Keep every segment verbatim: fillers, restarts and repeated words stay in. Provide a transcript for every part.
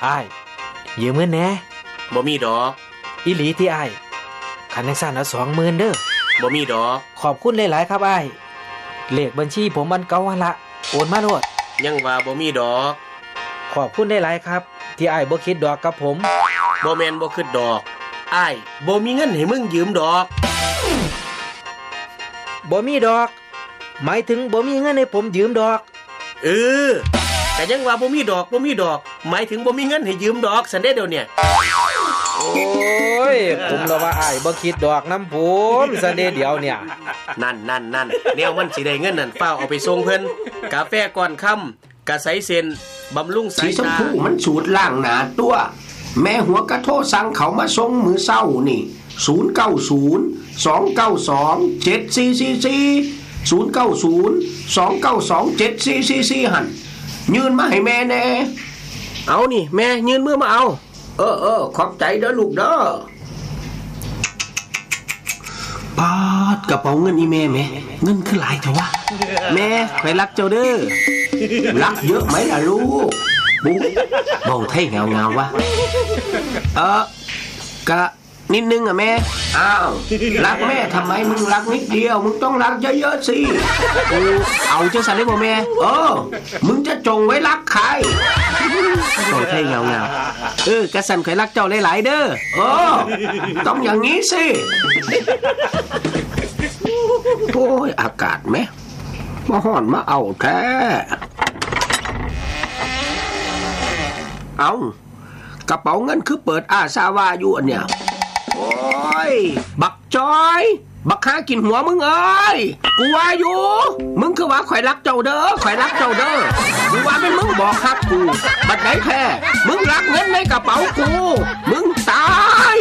อ้ายยืมเงินแหน่บ่มีดอกอีหลีที่อ้ายคันจังซั่นเอา สองหมื่น เด้อบ่มีดอกขอบคุณหลายๆครับอ้ายเลขบัญชีผมมันเก่าหั่นละโอนมาโลดยังว่าบ่มีดอกขอบคุณหลายๆครับที่อ้ายบ่คิดดอกกับผมบ่แม่นบ่คิดดอกอ้ายบ่มีเงินให้มึงยืมดอกบ่มีดอกหมายถึงบ่มีเงินให้ผมยืมดอกเออแต่ยังว่าบ่มีดอกบ่มีดอกหมายถึงบ่มีเงินให้ยืมดอกซั่นเด้เดี๋ยวเนี่ยโอ้ยผมละว่าอ้ายบ่คิดดอกนำผมซั่นเด้เดี๋ยวเนี่ยนั่นๆๆแนวมันสิได้เงินนั่นฟ้าวเอาไปส่งเพิ่นกาแฟก่อนค่ำกะใสเส้นบำรุงสายตาสีชมพูมันสูตรล้างหน้าตัวแม่หัวกะโทรสั่งเขามาส่งมื้อเช้านี่ศูนย์ เก้า ศูนย์ สอง เก้า สอง เจ็ด สี่ สี่ สี่ ศูนย์ เก้า ศูนย์ สอง เก้า สอง เจ็ด สี่ สี่ สี่หั่นยืนมาให้แม่แน่เอานี่แม่ยืนมือมาเอาเออๆขอบใจเด้อลูกเด้อปาดกระเป๋าเงินอีแม่แม่เงินคือหลายเถอะวะแม่ข่อยรักเจ้าเด้อรักเยอะไหมล่ะลูกบุ๊เบาไทยเงาๆวะเออกะนิดนึงอ่ะแม่อ้าวรักแม่ทำไมมึงรักนิดเดียวมึงต้องรักเยอะๆสิเอาจังซั่นได้บ่แม่เออมึงจะจงไว้รักใครโอ้ไทยเงาๆเออกะสั่นข่อยรักเจ้าหลายๆเด้อเออต้องอย่างนี้สิโอ้ยอากาศแม่มาฮ้อนมาเอาแท้เอากระเป๋าเงินคือเปิดอาซาวาอยู่อันเนี่ยโอ้ยบักจอยบักหากินหัวมึงเอ้ยกูว่าอยู่มึงคือว่าข่อยรักเจ้าเด้อข่อยรักเจ้าเด้อกูว่าเป็นมึงบอกฮักกูบัดไหนแท้มึงรักเงินในกระเป๋ากูมึงตาย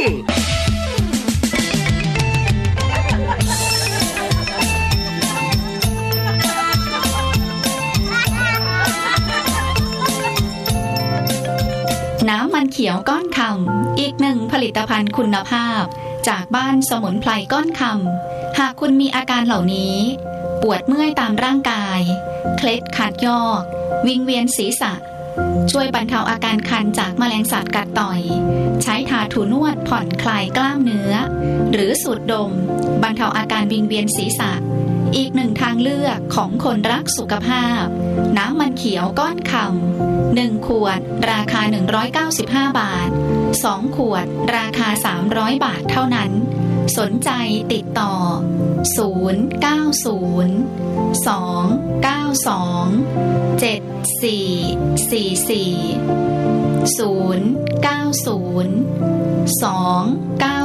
น้ำมันเขียวก้อนคำอีกหนึ่งผลิตภัณฑ์คุณภาพจากบ้านสมุนไพรก้อนคำหากคุณมีอาการเหล่านี้ปวดเมื่อยตามร่างกายเคล็ดขัดยอกวิงเวียนศีรษะช่วยบรรเทาอาการคันจากแมลงสัตว์กัดต่อยใช้ทาถูนวดผ่อนคลายกล้ามเนื้อหรือสูดดมบรรเทาอาการวิงเวียนศีรษะอีกหนึ่งทางเลือกของคนรักสุขภาพน้ำมันเขียวก้อนคำหนึ่งขวดราคาหนึ่งร้อยเก้าสิบห้าบาทสองขวดราคาสามร้อยบาทเท่านั้นสนใจติดต่อศูนย์ เก้า ศูนย์ สอง เก้า สอง เจ็ด สี่ สี่ สี่ ศูนย์ เก้า ศูนย์ สอง เก้า